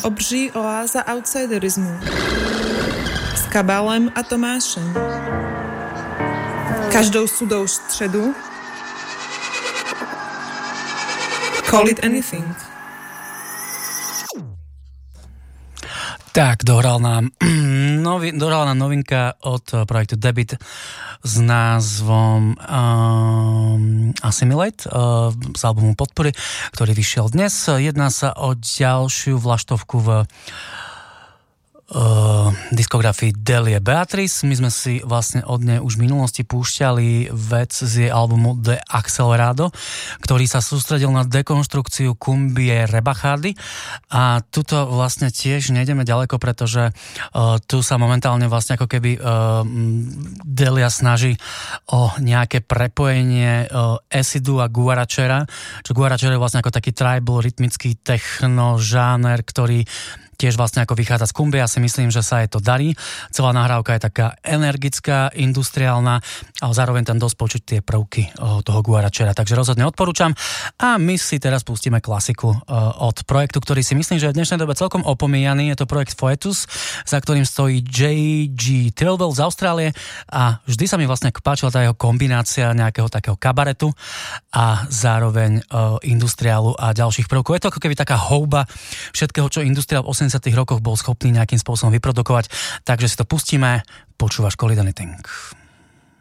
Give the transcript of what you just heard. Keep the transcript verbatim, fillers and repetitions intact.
Obří oáza outsiderismu. S Kabalem a Tomášem. Každou sudou středu. Call it anything. Tak, dohral nám, novi, dohral nám novinka od projektu Debit s názvom um, Assimilate uh, z albumu Podpory, ktorý vyšiel dnes. Jedná sa o ďalšiu vlaštovku v Uh, diskografii Delie Beatrice. My sme si vlastne od nej už v minulosti púšťali vec z jej albumu The Accelerado, ktorý sa sústredil na dekonštrukciu kumbie Rebachardy a tuto vlastne tiež nejdeme ďaleko, pretože uh, tu sa momentálne vlastne ako keby uh, Delia snaží o nejaké prepojenie uh, acidu a guarachera, čo guarachera je vlastne ako taký tribal rytmický techno žáner, ktorý tiež vlastne ako vychádza z kumbie. Ja si myslím, že sa jej to darí. Celá nahrávka je taká energická, industriálna a zároveň tam dosť počuť tie prvky toho guarachera. Takže rozhodne odporúčam. A my si teraz pustíme klasiku od projektu, ktorý si myslím, že je v dnešnej dobe celkom opomíjaný. Je to projekt Foetus, za ktorým stojí J G Trilwell z Austrálie a vždy sa mi vlastne páčila tá jeho kombinácia nejakého takého kabaretu a zároveň industriálu a ďalších prvkov. Je to ako keby taká houba všetkého, čo industriál v osemdesiatych rokoch bol schopný nejakým spôsobom vyprodukovať. Takže si to pustíme. Počúvaš Call It Anything.